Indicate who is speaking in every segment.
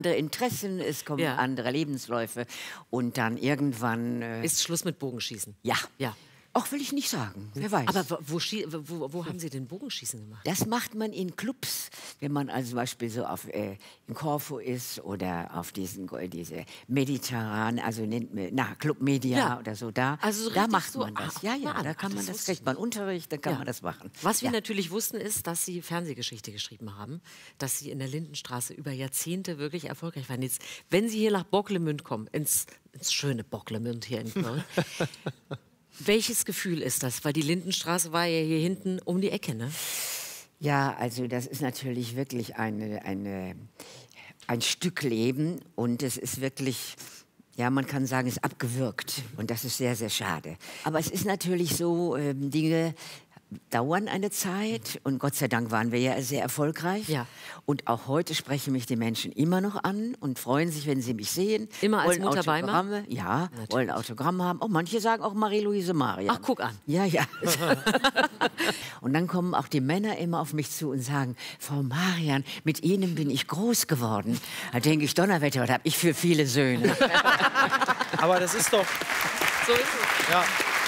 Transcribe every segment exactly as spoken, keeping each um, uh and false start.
Speaker 1: andere Interessen, es kommen
Speaker 2: Ja.
Speaker 1: andere Lebensläufe und dann irgendwann... Äh,
Speaker 2: Ist Schluss mit Bogenschießen?
Speaker 1: ja.
Speaker 2: Ja.
Speaker 1: Auch will ich nicht sagen, wer weiß.
Speaker 2: Aber wo, wo, schie- wo, wo haben Sie den Bogenschießen gemacht?
Speaker 1: Das macht man in Clubs, wenn man also zum Beispiel so auf, äh, in Korfu ist oder auf diesen, diese mediterran, also nennt man, na, Club Media
Speaker 2: Ja.
Speaker 1: oder so, da,
Speaker 2: Also so
Speaker 1: da
Speaker 2: richtig
Speaker 1: macht
Speaker 2: so,
Speaker 1: man das.
Speaker 2: ah,
Speaker 1: Ja, ja,
Speaker 2: Mann,
Speaker 1: da kann
Speaker 2: ach,
Speaker 1: man
Speaker 2: das
Speaker 1: das,
Speaker 2: wusste ich
Speaker 1: kriegt man Unterricht, da kann
Speaker 2: Ja.
Speaker 1: man das machen.
Speaker 2: Was wir
Speaker 1: ja.
Speaker 2: natürlich wussten, ist, dass Sie Fernsehgeschichte geschrieben haben, dass Sie in der Lindenstraße über Jahrzehnte wirklich erfolgreich waren. Jetzt, wenn Sie hier nach Bocklemünd kommen, ins, ins schöne Bocklemünd hier in Köln, welches Gefühl ist das? Weil die Lindenstraße war ja hier hinten um die Ecke, ne?
Speaker 1: Ja, also das ist natürlich wirklich eine, eine, ein Stück Leben und es ist wirklich, ja, man kann sagen, es ist abgewürgt und das ist sehr, sehr schade. Aber es ist natürlich so, ähm, Dinge dauern eine Zeit und Gott sei Dank waren wir ja sehr erfolgreich.
Speaker 2: Ja.
Speaker 1: Und auch heute sprechen mich die Menschen immer noch an und freuen sich, wenn sie mich sehen.
Speaker 2: Immer als
Speaker 1: wollen
Speaker 2: Mutter Beimer?
Speaker 1: Autogramme, ja, wollen Autogramm haben. Oh, manche sagen auch Marie-Louise Marian.
Speaker 2: Ach, guck an.
Speaker 1: Ja, ja. Und dann kommen auch die Männer immer auf mich zu und sagen, Frau Marian, mit Ihnen bin ich groß geworden. Da denke ich, Donnerwetter, was habe ich für viele Söhne.
Speaker 3: Aber das ist doch...
Speaker 2: So ist es.
Speaker 3: Ja.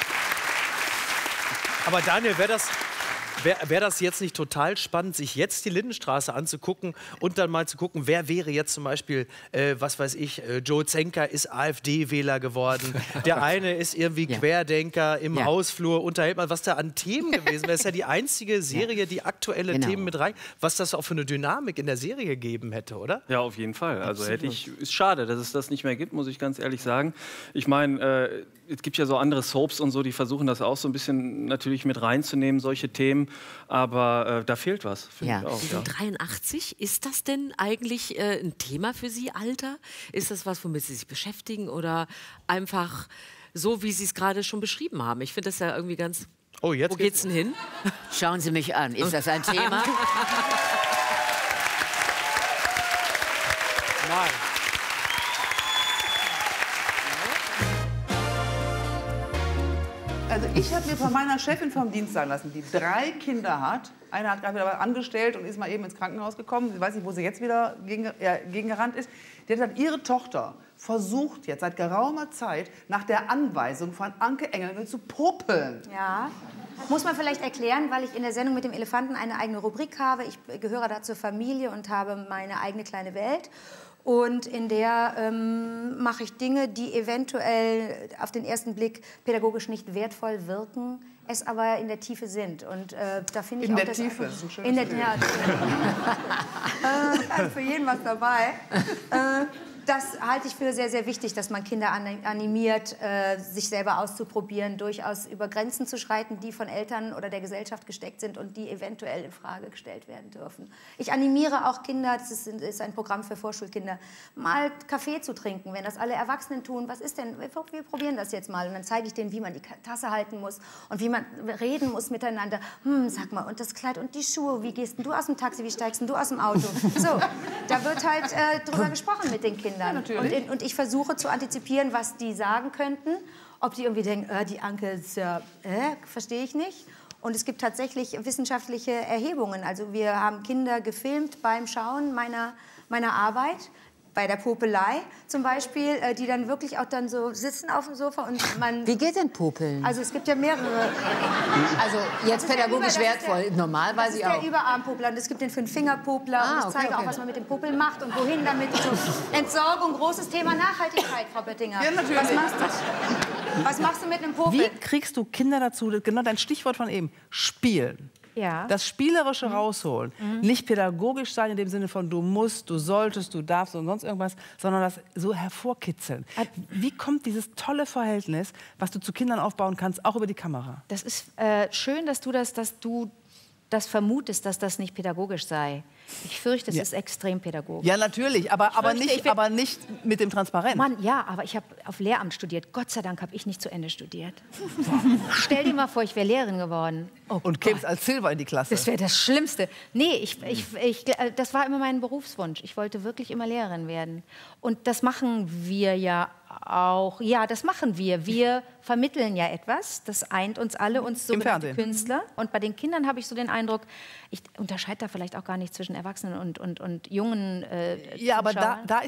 Speaker 3: Aber Daniel, wäre das, wär, wär das jetzt nicht total spannend, sich jetzt die Lindenstraße anzugucken und dann mal zu gucken, wer wäre jetzt zum Beispiel, äh, was weiß ich, äh, Joe Zenker ist AfD-Wähler geworden, der eine ist irgendwie
Speaker 1: Ja.
Speaker 3: Querdenker im
Speaker 1: Ja.
Speaker 3: Hausflur, unterhält man, was da an Themen gewesen wäre. Das ist ja die einzige Serie, die aktuelle
Speaker 1: Genau.
Speaker 3: Themen mit rein, was das auch für eine Dynamik in der Serie gegeben hätte, oder?
Speaker 4: Ja, auf jeden Fall. Also hätte ich, ist schade, dass es das nicht mehr gibt, muss ich ganz ehrlich sagen. Ich meine, äh, es gibt ja so andere Soaps und so, die versuchen das auch so ein bisschen natürlich mit reinzunehmen, solche Themen. Aber äh, da fehlt was, finde
Speaker 1: Ja.
Speaker 4: ich auch.
Speaker 2: Sie
Speaker 4: Ja.
Speaker 2: sind dreiundachtzig. Ist das denn eigentlich äh, ein Thema für Sie, Alter? Ist das was, womit Sie sich beschäftigen oder einfach so, wie Sie es gerade schon beschrieben haben? Ich finde das ja irgendwie ganz...
Speaker 3: Oh, jetzt
Speaker 2: Wo geht's denn hin?
Speaker 1: Schauen Sie mich an, ist das ein Thema?
Speaker 3: Nein.
Speaker 5: Also ich habe mir von meiner Chefin vom Dienst sagen lassen, die drei Kinder hat. Eine hat gerade wieder was angestellt und ist mal eben ins Krankenhaus gekommen. Ich weiß nicht, wo sie jetzt wieder gegen, äh, gegengerannt ist. Die hat gesagt, ihre Tochter versucht jetzt seit geraumer Zeit nach der Anweisung von Anke Engelke zu popeln.
Speaker 6: Ja, muss man vielleicht erklären, weil ich in der Sendung mit dem Elefanten eine eigene Rubrik habe. Ich gehöre da zur Familie und habe meine eigene kleine Welt. Und in der ähm, mache ich Dinge, die eventuell auf den ersten Blick pädagogisch nicht wertvoll wirken, es aber in der Tiefe sind. Und äh, da finde ich
Speaker 5: In
Speaker 6: auch,
Speaker 5: der
Speaker 6: dass
Speaker 5: Tiefe, das ist ein schönes
Speaker 6: in der,
Speaker 5: Bild.
Speaker 6: ja, äh, für jeden was dabei. Äh, das halte ich für sehr, sehr wichtig, dass man Kinder an- animiert, äh, sich selber auszuprobieren, durchaus über Grenzen zu schreiten, die von Eltern oder der Gesellschaft gesteckt sind und die eventuell in Frage gestellt werden dürfen. Ich animiere auch Kinder, das ist, ist ein Programm für Vorschulkinder, mal Kaffee zu trinken. Wenn das alle Erwachsenen tun, was ist denn, wir, wir probieren das jetzt mal. Und dann zeige ich denen, wie man die Tasse halten muss und wie man reden muss miteinander. Hm, sag mal, und das Kleid und die Schuhe, wie gehst denn du aus dem Taxi, wie steigst denn du aus dem Auto? So, da wird halt äh, drüber gesprochen mit den Kindern.
Speaker 5: Ja, natürlich.
Speaker 6: Und, in, und ich versuche zu antizipieren, was die sagen könnten. Ob die irgendwie denken, äh, die Anke ist ja, äh, verstehe ich nicht. Und es gibt tatsächlich wissenschaftliche Erhebungen. Also wir haben Kinder gefilmt beim Schauen meiner, meiner Arbeit. Bei der Popelei zum Beispiel, äh, die dann wirklich auch dann so sitzen auf dem Sofa und man...
Speaker 7: Wie geht denn Popeln?
Speaker 6: Also es gibt ja mehrere.
Speaker 7: Also jetzt pädagogisch wertvoll. Normal
Speaker 6: Das
Speaker 7: weiß
Speaker 6: ist
Speaker 7: ich
Speaker 6: der
Speaker 7: auch.
Speaker 6: Überarmpopler und es gibt den Fünf-Finger-Popler.
Speaker 7: Ah,
Speaker 6: und ich
Speaker 7: okay,
Speaker 6: zeige
Speaker 7: okay.
Speaker 6: auch, was man mit dem Popel macht und wohin damit. So. Entsorgung, großes Thema Nachhaltigkeit, Frau Böttinger.
Speaker 5: Ja, natürlich.
Speaker 6: Was machst du, was machst du mit einem Popel?
Speaker 5: Wie kriegst du Kinder dazu, genau dein Stichwort von eben, spielen?
Speaker 6: Ja.
Speaker 5: Das Spielerische rausholen. Nicht pädagogisch sein in dem Sinne von du musst, du solltest, du darfst und sonst irgendwas, sondern das so hervorkitzeln. Wie kommt dieses tolle Verhältnis, was du zu Kindern aufbauen kannst, auch über die Kamera?
Speaker 8: Das ist äh, schön, dass du das, dass du das vermutest, dass das nicht pädagogisch sei. Ich fürchte, es
Speaker 5: Ja.
Speaker 8: ist extrem pädagogisch.
Speaker 5: Ja, natürlich, aber, aber,
Speaker 8: fürchte, ich
Speaker 5: nicht,
Speaker 8: will-
Speaker 5: aber nicht mit dem Transparent.
Speaker 8: Mann, ja, aber ich habe auf Lehramt studiert. Gott sei Dank habe ich nicht zu Ende studiert. Stell dir mal vor, ich wäre Lehrerin geworden. Oh
Speaker 5: Und kämst als Silber in die Klasse.
Speaker 8: Das wäre das Schlimmste. Nee, ich, ich, ich, äh, das war immer mein Berufswunsch. Ich wollte wirklich immer Lehrerin werden. Und das machen wir ja auch. Ja, das machen wir. Wir vermitteln ja etwas. Das eint uns alle, uns
Speaker 5: Im
Speaker 8: sogenannte
Speaker 5: Fernsehen.
Speaker 8: Künstler. Und bei den Kindern habe ich so den Eindruck, ich unterscheide da vielleicht auch gar nicht zwischen Erwachsenen und, und, und jungen äh,
Speaker 5: Ja, aber da,
Speaker 8: Zuschauern.
Speaker 5: da ist